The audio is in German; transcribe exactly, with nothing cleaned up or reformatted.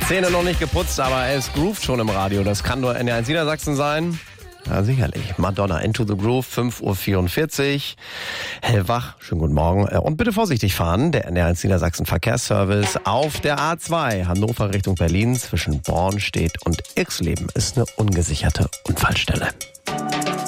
Zähne noch nicht geputzt, aber es groovt schon im Radio. Das kann nur N R eins Niedersachsen sein. Ja, sicherlich. Madonna, Into the Groove, fünf Uhr vierundvierzig. Hellwach, schönen guten Morgen. Und bitte vorsichtig fahren. Der N R eins Niedersachsen Verkehrsservice auf der A zwei, Hannover Richtung Berlin, zwischen Bornstedt und Irxleben ist eine ungesicherte Unfallstelle.